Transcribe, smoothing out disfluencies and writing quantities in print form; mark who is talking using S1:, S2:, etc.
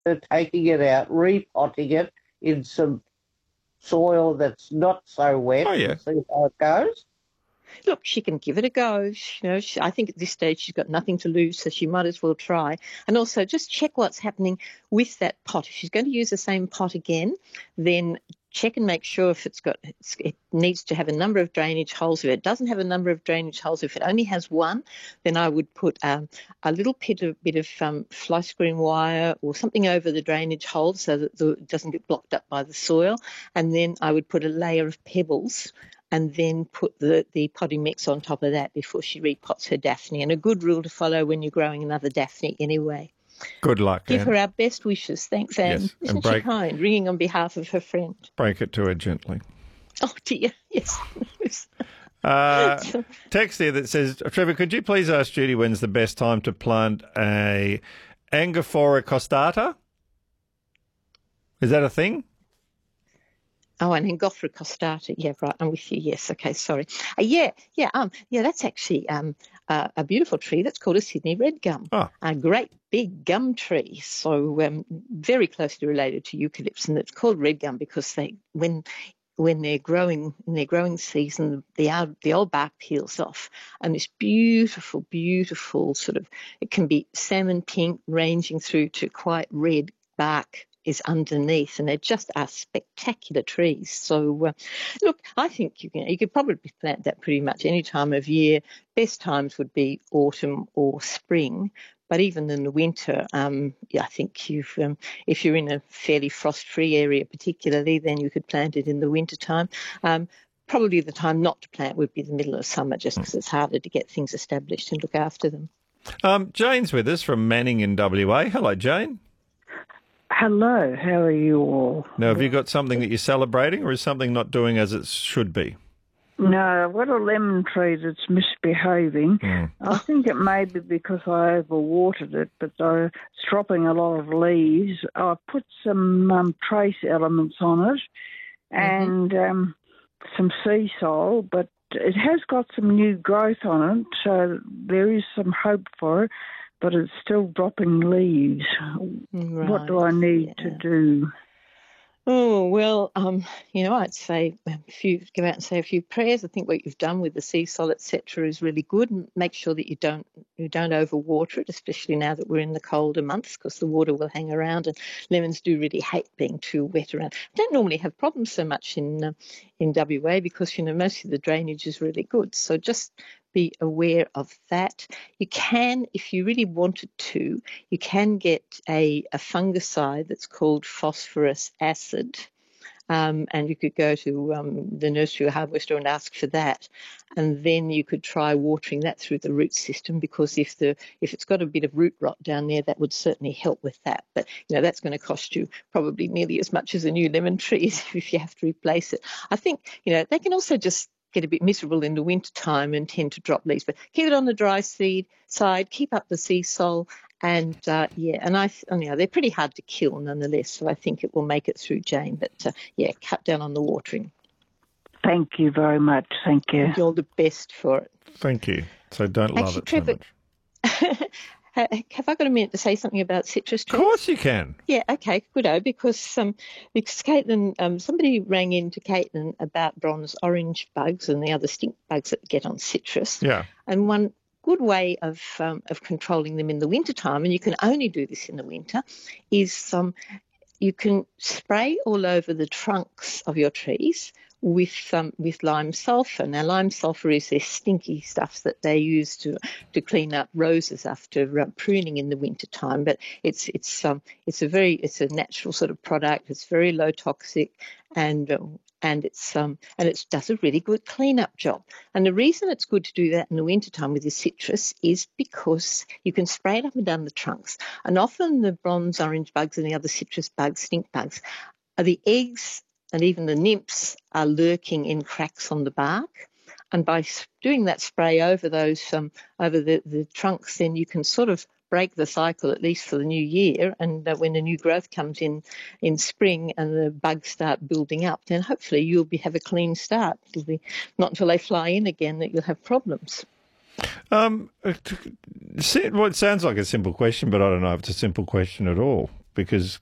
S1: taking it out, repotting it in some soil that's not so wet
S2: Oh, yeah.
S1: and see how it goes?
S3: Look, she can give it a go. I think at this stage she's got nothing to lose, so she might as well try. And also just check what's happening with that pot. If she's going to use the same pot again, then check and make sure if it needs to have a number of drainage holes. If it doesn't have a number of drainage holes, if it only has one, then I would put a little bit of fly screen wire or something over the drainage hole so that it doesn't get blocked up by the soil. And then I would put a layer of pebbles and then put the potting mix on top of that before she repots her Daphne. And a good rule to follow when you're growing another Daphne anyway.
S2: Good luck,
S3: Give
S2: Anne.
S3: her our best wishes. Thanks, Anne.
S2: Yes,
S3: Isn't she kind? Ringing on behalf of her friend.
S2: Break it to her gently.
S3: Oh, dear. Yes.
S2: Text here that says, Trevor, could you please ask Judy when's the best time to plant a Angophora costata? Is that a thing?
S3: Oh, and Angophora costata. Yeah, right. I'm with you. Yes. Okay. Sorry. That's actually a beautiful tree. That's called a Sydney red gum.
S2: Oh.
S3: A great big gum tree. So very closely related to eucalypts, and it's called red gum because when they're growing in their growing season, the old bark peels off, and this beautiful, beautiful sort of, it can be salmon pink, ranging through to quite red bark is underneath, and they just are spectacular trees. So, look, I think you could probably plant that pretty much any time of year. Best times would be autumn or spring, but even in the winter, I think if you're in a fairly frost-free area particularly, then you could plant it in the winter time. Probably the time not to plant would be the middle of summer, just because it's harder to get things established and look after them.
S2: Jane's with us from Manning in WA. Hello, Jane.
S4: Hello, how are you all?
S2: Now, have you got something that you're celebrating, or is something not doing as it should be?
S4: No, I've got a lemon tree that's misbehaving. I think it may be because I overwatered it, but it's dropping a lot of leaves. I put some trace elements on it and some sea salt, but it has got some new growth on it, so there is some hope for it. But it's still dropping leaves. Right. What do I need to do?
S3: Oh, well, I'd say if you go out and say a few prayers, I think what you've done with the sea salt, etc., is really good. And make sure that you don't overwater it, especially now that we're in the colder months, because the water will hang around, and lemons do really hate being too wet around. I don't normally have problems so much in WA because, most of the drainage is really good. So just be aware of that. You can, if you really wanted to, you can get a fungicide that's called phosphorus acid. And you could go to the nursery or hardware store and ask for that. And then you could try watering that through the root system, because if it's got a bit of root rot down there, that would certainly help with that. But, that's going to cost you probably nearly as much as a new lemon tree if you have to replace it. I think, they can also just get a bit miserable in the winter time and tend to drop leaves. But keep it on the dry seed side, keep up the sea salt, and they're pretty hard to kill nonetheless, so I think it will make it through, Jane. But cut down on the watering.
S4: Thank you very much. Thank you.
S3: And you're the best for it.
S2: Thank you. So don't love it
S3: Trevor,
S2: so much.
S3: Have I got a minute to say something about citrus trees?
S2: Of course you can.
S3: Yeah, okay, goodo, because Caitlin, somebody rang in to Caitlin about bronze orange bugs and the other stink bugs that get on citrus.
S2: Yeah.
S3: And one good way of controlling them in the wintertime, and you can only do this in the winter, is you can spray all over the trunks of your trees with lime sulphur. Now, lime sulphur is this stinky stuff that they use to clean up roses after pruning in the wintertime. But it's a natural sort of product. It's very low toxic, and it does a really good clean-up job. And the reason it's good to do that in the wintertime with your citrus is because you can spray it up and down the trunks. And often the bronze orange bugs and the other citrus bugs, stink bugs, are the eggs, and even the nymphs are lurking in cracks on the bark. And by doing that spray over those over the trunks, then you can sort of break the cycle, at least for the new year. And when the new growth comes in spring and the bugs start building up, then hopefully you'll have a clean start. It'll be not until they fly in again that you'll have problems.
S2: It sounds like a simple question, but I don't know if it's a simple question at all. because